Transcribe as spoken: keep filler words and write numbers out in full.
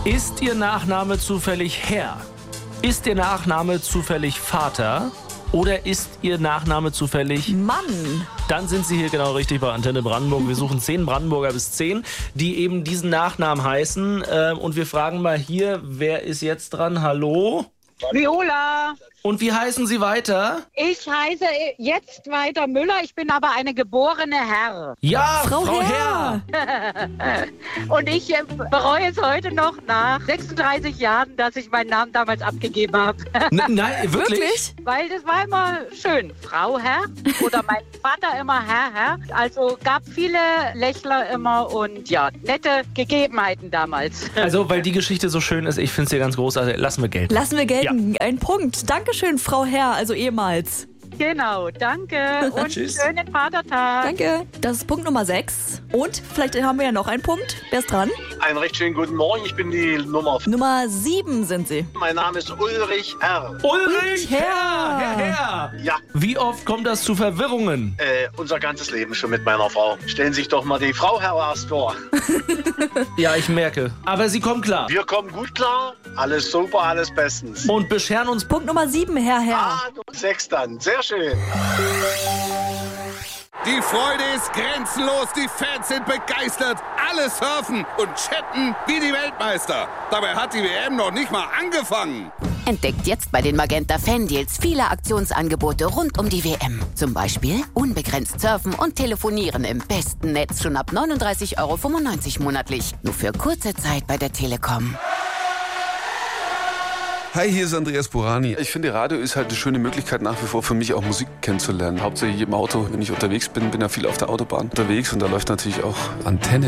Ist Ihr Nachname zufällig Herr? Ist Ihr Nachname zufällig Vater? Oder ist Ihr Nachname zufällig Mann? Dann sind Sie hier genau richtig bei Antenne Brandenburg. Wir suchen zehn Brandenburger bis zehn, die eben diesen Nachnamen heißen. Und wir fragen mal hier, wer ist jetzt dran? Hallo? Viola. Und wie heißen Sie weiter? Ich heiße jetzt weiter Müller, ich bin aber eine geborene Herr. Ja, Frau, Frau Herr. Herr. Und ich äh, bereue es heute noch nach sechsunddreißig Jahren, dass ich meinen Namen damals abgegeben habe. N- nein, wirklich? Wirklich? Weil das war immer schön. Frau Herr oder mein Vater immer Herr Herr. Also gab viele Lächler immer und ja, nette Gegebenheiten damals. Also, weil die Geschichte so schön ist, ich finde sie ganz großartig. Lassen wir gelten. Lassen wir gelten. Ein Punkt. Dankeschön, Frau Herr, also ehemals. Genau, danke und Tschüss. schönen Vatertag. Danke. Das ist Punkt Nummer sechs. Und vielleicht haben wir ja noch einen Punkt. Wer ist dran? Einen recht schönen guten Morgen, ich bin die Nummer. Nummer sieben sind Sie. Mein Name ist Ulrich Herr. Ulrich Herr. Herr. Herr Herr. Ja, Wie oft kommt das zu Verwirrungen? äh, unser ganzes Leben schon mit meiner Frau. Stellen Sie sich doch mal die Frau Herr erst vor. Ja, ich merke. Aber Sie kommen klar. Wir kommen gut klar, alles super, alles bestens. Und bescheren uns. Punkt Nummer sieben, Herr Herr. Ah, sechs dann, sehr schön. Die Freude ist grenzenlos, die Fans sind begeistert, alle surfen und chatten wie die Weltmeister. Dabei hat die W M noch nicht mal angefangen. Entdeckt jetzt bei den Magenta Fan-Deals viele Aktionsangebote rund um die W M. Zum Beispiel unbegrenzt surfen und telefonieren im besten Netz schon ab neununddreißig Euro fünfundneunzig monatlich. Nur für kurze Zeit bei der Telekom. Hi, hier ist Andreas Burani. Ich finde, Radio ist halt eine schöne Möglichkeit nach wie vor für mich auch Musik kennenzulernen. Hauptsächlich im Auto, wenn ich unterwegs bin, bin ja viel auf der Autobahn unterwegs und da läuft natürlich auch Antenne.